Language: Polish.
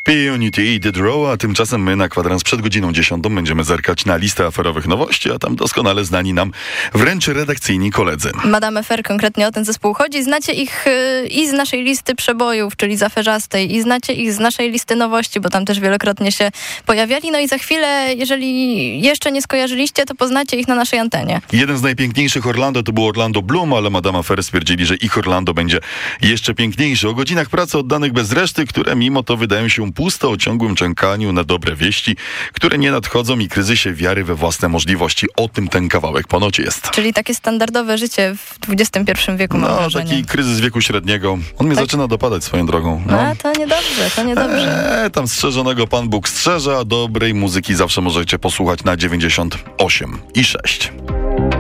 P-Unity i Did Row, a tymczasem my na kwadrans przed godziną 10 będziemy zerkać na listę aferowych nowości, a tam doskonale znani nam wręcz redakcyjni koledzy. Madame Affair konkretnie o ten zespół chodzi. Znacie ich i z naszej listy przebojów, czyli z aferzastej, i znacie ich z naszej listy nowości, bo tam też wielokrotnie się pojawiali. No i za chwilę, jeżeli jeszcze nie skojarzyliście, to poznacie ich na naszej antenie. Jeden z najpiękniejszych Orlando to był Orlando Bloom, ale Madame Affair stwierdzili, że ich Orlando będzie jeszcze piękniejszy. O godzinach pracy oddanych bez reszty, które mimo to wydają się puste, o ciągłym czekaniu na dobre wieści, które nie nadchodzą, i kryzysie wiary we własne możliwości. O tym ten kawałek ponoć jest. Czyli takie standardowe życie w XXI wieku, mam wrażenie. Taki kryzys wieku średniego. On mnie zaczyna dopadać swoją drogą. No. A to niedobrze, to niedobrze. Tam strzeżonego Pan Bóg strzeże, a dobrej muzyki zawsze możecie posłuchać na 98,6.